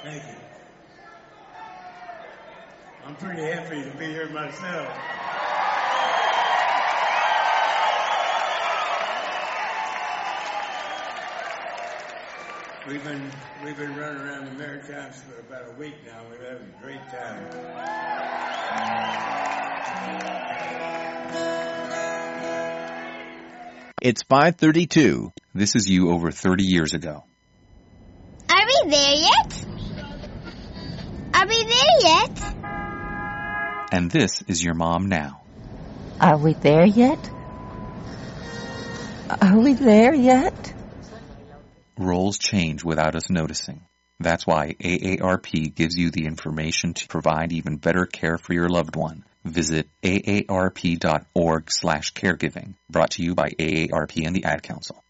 Thank you. I'm pretty happy to be here myself. We've been running around the Maritimes for about a week now. We're having a great time. It's 5:32. This is you over 30 years ago. Are we there yet? Are we there yet? And this is your mom now. Are we there yet? Are we there yet? Roles change without us noticing. That's why AARP gives you the information to provide even better care for your loved one. Visit aarp.org/caregiving. Brought to you by AARP and the Ad Council.